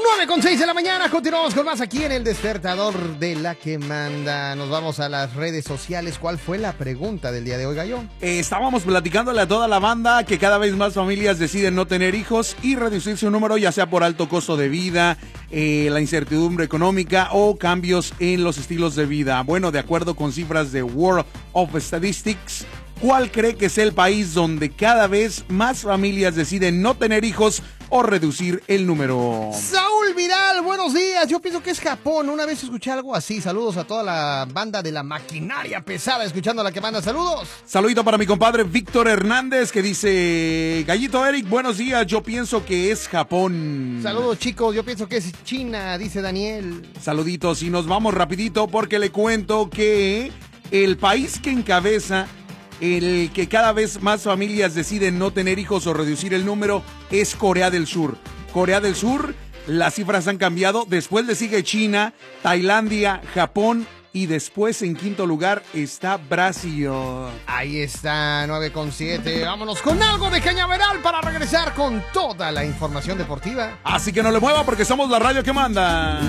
9:06 de la mañana, continuamos con más aquí en el Despertador de la que manda. Nos vamos a las redes sociales. ¿Cuál fue la pregunta del día de hoy, Gallo? Estábamos platicándole a toda la banda que cada vez más familias deciden no tener hijos y reducir su número, ya sea por alto costo de vida, la incertidumbre económica o cambios en los estilos de vida. Bueno, de acuerdo con cifras de World of Statistics, ¿cuál cree que es el país donde cada vez más familias deciden no tener hijos o reducir el número? Saúl Vidal, buenos días. Yo pienso que es Japón. Una vez escuché algo así. Saludos a toda la banda de la maquinaria pesada escuchando a la que manda. Saludos. Saludito para mi compadre Víctor Hernández, que dice: Gallito Eric, buenos días. Yo pienso que es Japón. Saludos, chicos. Yo pienso que es China, dice Daniel. Saluditos, y nos vamos rapidito porque le cuento que el país que encabeza el que cada vez más familias deciden no tener hijos o reducir el número es Corea del Sur. Corea del Sur, las cifras han cambiado. Después le sigue China, Tailandia, Japón y después en quinto lugar está Brasil. Ahí está, 9:07. Vámonos con algo de cañaveral para regresar con toda la información deportiva. Así que no le mueva porque somos la radio que manda.